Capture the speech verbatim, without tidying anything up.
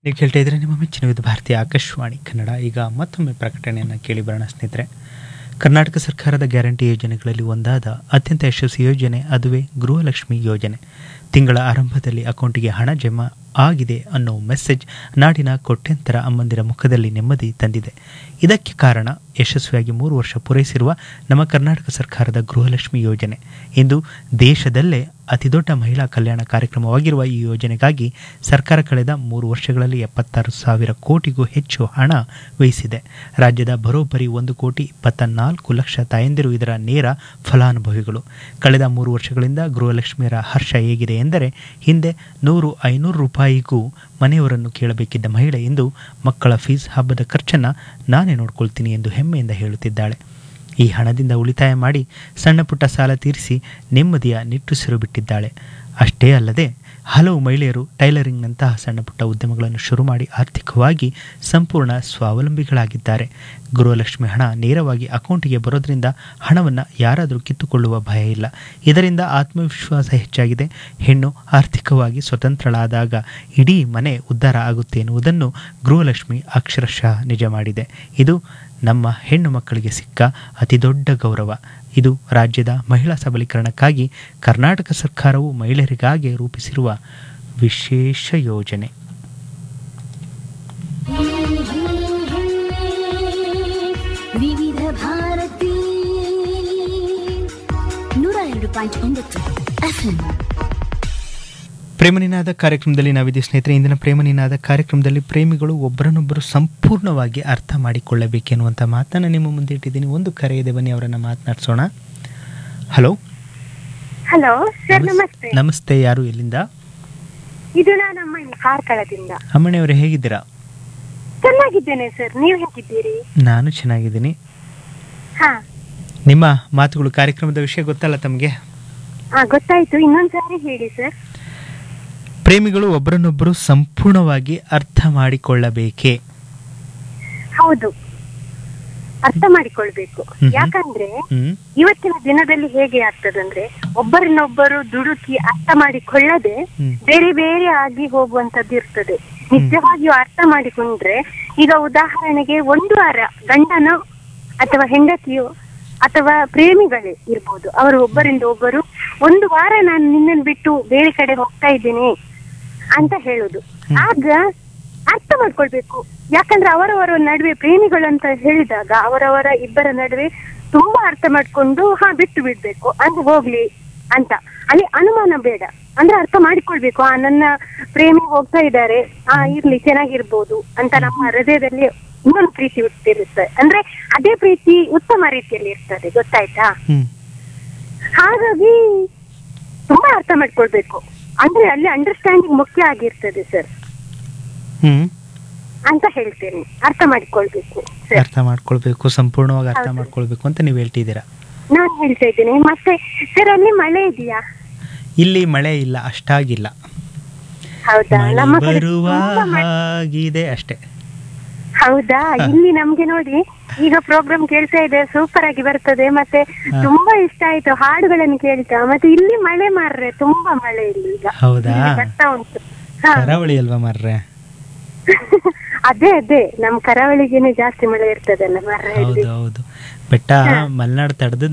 ನೀವು ಕೇಳ್ತಾ ಇದ್ರೆ ನಿಮ್ಮ ಮೆಚ್ಚಿನ ವಿಧ ಭಾರತೀಯ ಆಕಾಶವಾಣಿ ಕನ್ನಡ. ಈಗ ಮತ್ತೊಮ್ಮೆ ಪ್ರಕಟಣೆಯನ್ನು ಕೇಳಿ ಬರೋಣ ಸ್ನೇಹಿತರೆ. ಕರ್ನಾಟಕ ಸರ್ಕಾರದ ಗ್ಯಾರಂಟಿ ಯೋಜನೆಗಳಲ್ಲಿ ಒಂದಾದ ಅತ್ಯಂತ ಯಶಸ್ವಿ ಯೋಜನೆ ಅದುವೇ ಗೃಹಲಕ್ಷ್ಮಿ ಯೋಜನೆ. ತಿಂಗಳ ಆರಂಭದಲ್ಲಿ ಅಕೌಂಟಿಗೆ ಹಣ ಜಮಾ ಆಗಿದೆ ಅನ್ನೋ ಮೆಸೇಜ್ ನಾಡಿನ ಕೋಟ್ಯಂತರ ಅಮ್ಮಂದಿರ ಮುಖದಲ್ಲಿ ನೆಮ್ಮದಿ ತಂದಿದೆ. ಇದಕ್ಕೆ ಕಾರಣ ಯಶಸ್ವಿಯಾಗಿ ಮೂರು ವರ್ಷ ಪೂರೈಸಿರುವ ನಮ್ಮ ಕರ್ನಾಟಕ ಸರ್ಕಾರದ ಗೃಹಲಕ್ಷ್ಮಿ ಯೋಜನೆ. ಇಂದು ದೇಶದಲ್ಲೇ ಅತಿದೊಡ್ಡ ಮಹಿಳಾ ಕಲ್ಯಾಣ ಕಾರ್ಯಕ್ರಮವಾಗಿರುವ ಈ ಯೋಜನೆಗಾಗಿ ಸರ್ಕಾರ ಕಳೆದ ಮೂರು ವರ್ಷಗಳಲ್ಲಿ ಎಪ್ಪತ್ತಾರು ಸಾವಿರ ಕೋಟಿಗೂ ಹೆಚ್ಚು ಹಣ ವ್ಯಯಿಸಿದೆ. ರಾಜ್ಯದ ಬರೋಬ್ಬರಿ ಒಂದು ಕೋಟಿ ಇಪ್ಪತ್ತ ನಾಲ್ಕು ಲಕ್ಷ ತಾಯಂದಿರು ಇದರ ನೇರ ಫಲಾನುಭವಿಗಳು. ಕಳೆದ ಮೂರು ವರ್ಷಗಳಿಂದ ಗೃಹಲಕ್ಷ್ಮಿಯರ ಹರ್ಷ ಹೇಗಿದೆ ಎಂದರೆ, ಹಿಂದೆ ನೂರು ಐನೂರು ರೂಪಾಯಿಗೂ ಮನೆಯವರನ್ನು ಕೇಳಬೇಕಿದ್ದ ಮಹಿಳೆ ಇಂದು ಮಕ್ಕಳ ಫೀಸ್, ಹಬ್ಬದ ಖರ್ಚನ್ನು ನಾನೇ ನೋಡ್ಕೊಳ್ತೀನಿ ಎಂದು ಹೆಮ್ಮೆಯಿಂದ ಹೇಳುತ್ತಿದ್ದಾಳೆ. ಈ ಹಣದಿಂದ ಉಳಿತಾಯ ಮಾಡಿ ಸಣ್ಣ ಪುಟ್ಟ ಸಾಲ ತೀರಿಸಿ ನೆಮ್ಮದಿಯ ನಿಟ್ಟುಸಿರು ಬಿಟ್ಟಿದ್ದಾಳೆ. ಅಷ್ಟೇ ಅಲ್ಲದೆ ಹಲವು ಮಹಿಳೆಯರು ಟೈಲರಿಂಗ್ನಂತಹ ಸಣ್ಣ ಪುಟ್ಟ ಉದ್ಯಮಗಳನ್ನು ಶುರು ಮಾಡಿ ಆರ್ಥಿಕವಾಗಿ ಸಂಪೂರ್ಣ ಸ್ವಾವಲಂಬಿಗಳಾಗಿದ್ದಾರೆ. ಗೃಹಲಕ್ಷ್ಮಿ ಹಣ ನೇರವಾಗಿ ಅಕೌಂಟಿಗೆ ಬರೋದ್ರಿಂದ ಹಣವನ್ನು ಯಾರಾದರೂ ಕಿತ್ತುಕೊಳ್ಳುವ ಭಯ ಇಲ್ಲ. ಇದರಿಂದ ಆತ್ಮವಿಶ್ವಾಸ ಹೆಚ್ಚಾಗಿದೆ. ಹೆಣ್ಣು ಆರ್ಥಿಕವಾಗಿ ಸ್ವತಂತ್ರಳಾದಾಗ ಇಡೀ ಮನೆ ಉದ್ಧಾರ ಆಗುತ್ತೆ ಎನ್ನುವುದನ್ನು ಗೃಹಲಕ್ಷ್ಮಿ ಅಕ್ಷರಶಃ ನಿಜ ಮಾಡಿದೆ. ಇದು ನಮ್ಮ ಹೆಣ್ಣು ಮಕ್ಕಳಿಗೆ ಸಿಕ್ಕ ಅತಿ ದೊಡ್ಡ ಗೌರವ. ಇದು ರಾಜ್ಯದ ಮಹಿಳಾ ಸಬಲೀಕರಣಕ್ಕಾಗಿ ಕರ್ನಾಟಕ ಸರ್ಕಾರವು ಮಹಿಳೆಯರಿಗಾಗಿ ರೂಪಿಸಿರುವ ವಿಶೇಷ ಯೋಜನೆ. ವಿವಿಧ ಭಾರತಿ ನೂರ ಎರಡು ಪಾಯಿಂಟ್ ಒಂಬತ್ತು ಎಫ್ಎಂ. ಪ್ರೇಮನಿನಾದ ಕಾರ್ಯಕ್ರಮದಲ್ಲಿ ನಾವಿದ್ದೀವಿ ಸ್ನೇಹಿತರೆ. ಇಂದಿನ ಪ್ರೇಮನಿನಾದ ಕಾರ್ಯಕ್ರಮದಲ್ಲಿ ಪ್ರೇಮಿಗಳು ಒಬ್ಬರನ್ನೊಬ್ಬರು ಸಂಪೂರ್ಣವಾಗಿ ಅರ್ಥ ಮಾಡಿಕೊಳ್ಳಬೇಕೆನ್ನುವಂಥ ಮಾತನ್ನು ನಿಮ್ಮ ಮುಂದೆ ಇಟ್ಟಿದ್ದೀನಿ. ಒಂದು ಕರೆ ಇದೆ, ಬನ್ನಿ ಅವರನ್ನು ಮಾತನಾಡಿಸೋಣ. ಹಲೋ ಹಲೋ ಸರ್, ನಮಸ್ತೆ. ನಮಸ್ತೆ, ಯಾರು, ಎಲ್ಲಿಂದ? ಇದು ನಾನು ಅಮ್ಮಣ್ಣಿ ಕಾರ್ಕಳದಿಂದ. ಅಮ್ಮಣಿಯವರೇ, ಹೇಗಿದ್ದೀರಾ? ಚೆನ್ನಾಗಿದ್ದೇನೆ ಸರ್, ನೀವು ಹೇಗಿದ್ದೀರಿ? ನಾನು ಚೆನ್ನಾಗಿದ್ದೀನಿ. ಹಾ, ನಿಮ್ಮ ಮಾತುಗಳು ಕಾರ್ಯಕ್ರಮದ ವಿಷಯ ಗೊತ್ತಲ್ಲ ತಮಗೆ? ಹಾ ಗೊತ್ತಾಯ್ತು, ಇನ್ನೊಂದ್ಸಾರಿ ಹೇಳಿ ಸರ್. ಪ್ರೇಮಿಗಳು ಒಬ್ಬರನ್ನೊಬ್ಬರು ಸಂಪೂರ್ಣವಾಗಿ ಅರ್ಥ ಮಾಡಿಕೊಳ್ಳಬೇಕೇ? ಹೌದು, ಅರ್ಥ ಮಾಡಿಕೊಳ್ಬೇಕು. ಯಾಕಂದ್ರೆ ಇವತ್ತಿನ ದಿನದಲ್ಲಿ ಹೇಗೆ ಆಗ್ತದಂದ್ರೆ, ಒಬ್ಬರನ್ನೊಬ್ಬರು ದುಡುಕಿ ಅರ್ಥ ಮಾಡಿಕೊಳ್ಳದೆ ಬೇರೆ ಬೇರೆ ಆಗಿ ಹೋಗುವಂತದ್ದು ಇರ್ತದೆ. ನಿಜವಾಗಿಯೂ ಅರ್ಥ ಮಾಡಿಕೊಂಡ್ರೆ, ಈಗ ಉದಾಹರಣೆಗೆ ಒಂದು ವಾರ ಗಂಡನೋ ಅಥವಾ ಹೆಂಡತಿಯೋ ಅಥವಾ ಪ್ರೇಮಿಗಳೇ ಇರ್ಬೋದು, ಅವರು ಒಬ್ಬರಿಂದ ಒಬ್ಬರು ಒಂದು ವಾರ ನಾನು ನಿನ್ನನ್ನು ಬಿಟ್ಟು ಬೇರೆ ಕಡೆ ಹೋಗ್ತಾ ಇದ್ದೀನಿ ಅಂತ ಹೇಳುದು, ಆಗ ಅರ್ಥ ಮಾಡ್ಕೊಳ್ಬೇಕು. ಯಾಕಂದ್ರೆ ಅವರವರ ನಡುವೆ ಪ್ರೇಮಿಗಳು ಅಂತ ಹೇಳಿದಾಗ ಅವರವರ ಇಬ್ಬರ ನಡುವೆ ತುಂಬಾ ಅರ್ಥ ಮಾಡ್ಕೊಂಡು ಹಾ ಬಿಟ್ಟು ಬಿಡ್ಬೇಕು ಅಂದ್ರೆ ಹೋಗ್ಲಿ ಅಂತ, ಅಲ್ಲಿ ಅನುಮಾನ ಬೇಡ. ಅಂದ್ರೆ ಅರ್ಥ ಮಾಡಿಕೊಳ್ಬೇಕು, ಆ ನನ್ನ ಪ್ರೇಮಿ ಹೋಗ್ತಾ ಇದ್ದಾರೆ, ಆ ಇರ್ಲಿ ಚೆನ್ನಾಗಿರ್ಬೋದು ಅಂತ ನಮ್ಮ ಹೃದಯದಲ್ಲಿ ಇನ್ನೊಂದು ಪ್ರೀತಿ ಹುಟ್ಟಿರುತ್ತೆ. ಅಂದ್ರೆ ಅದೇ ಪ್ರೀತಿ ಉತ್ತಮ ರೀತಿಯಲ್ಲಿ ಇರ್ತದೆ, ಗೊತ್ತಾಯ್ತಾ? ಹಾಗಾಗಿ ತುಂಬಾ ಅರ್ಥ ಮಾಡ್ಕೊಳ್ಬೇಕು. ಅಂದ್ರೆ ಅಲ್ಲಿ ಅಂಡರ್ಸ್ಟ್ಯಾಂಡಿಂಗ್ ಮುಖ್ಯ ಆಗಿರ್ತದೆ ಸರ್ ಅಂತ ಹೇಳ್ತೇನೆ. ಅರ್ಥ ಮಾಡಿಕೊಳ್ಬೇಕು, ಅರ್ಥ ಮಾಡ್ಕೊಳ್ಬೇಕು, ಸಂಪೂರ್ಣವಾಗಿ ಅರ್ಥ ಮಾಡ್ಕೊಳ್ಬೇಕು ಅಂತ ನೀವು ಹೇಳ್ತಿದ್ದೀರಾ. ನಾನು ಹೇಳ್ತಾ ಇದ್ದೇನೆ. ಮತ್ತೆ ಸರ್, ಅಲ್ಲಿ ಮಳೆ ಇದೆಯಾ? ಇಲ್ಲಿ ಮಳೆ ಇಲ್ಲ, ಅಷ್ಟಾಗಿಲ್ಲ. ಹೌದಾ? ನಮ್ಮ ಕಡೆ ಬರುವ ಹಾಗಿದೆ ಅಷ್ಟೇ. ಹೌದಾ? ಇಲ್ಲಿ ನಮ್ಗೆ ನೋಡಿ ಈಗ ಪ್ರೋಗ್ರಾಮ್ ಕೇಳ್ತಾ ಇದೆ, ಸೂಪರ್ ಆಗಿ ಬರ್ತದೆ. ಮತ್ತೆ ತುಂಬಾ ಇಷ್ಟ ಆಯ್ತು ಹಾಡುಗಳನ್ನು ಕೇಳ್ತಾ. ಮತ್ತೆ ಇಲ್ಲಿ ಮಳೆ ಮಾರ್ರೆ, ತುಂಬಾ ಮಳೆ ಇಲ್ಲಿ ಈಗ. ಹೌದಾ? ಬರ್ತಾ ಉಂಟು. ಕರಾವಳಿ ಅಲ್ವಾ ಮಾರ್ರೆ? ಅದೇ ಅದೇ ನಮ್ ಕರಾವಳಿಗೇನೆ ಜಾಸ್ತಿ ಮಳೆ ಇರ್ತದಲ್ಲ ಮಾರ್ರೆ. ಹೌದು ಹೌದು, ಬೆಟ್ಟ ಮಲೆನಾಡು ತಡೆದ